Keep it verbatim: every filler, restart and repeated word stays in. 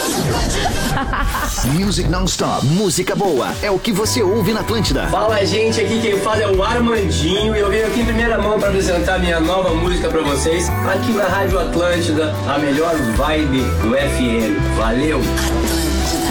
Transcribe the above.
Music Non-Stop. Música boa é o que você ouve na Atlântida. Fala, gente, aqui quem fala é o Armandinho e eu venho aqui em primeira mão para apresentar minha nova música para vocês aqui na Rádio Atlântida, a melhor vibe do F M. Valeu!